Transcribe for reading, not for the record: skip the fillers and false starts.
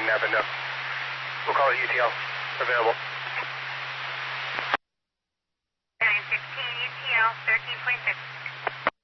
nav and no. We'll call it UTL. Available. 916 UTL 13.6.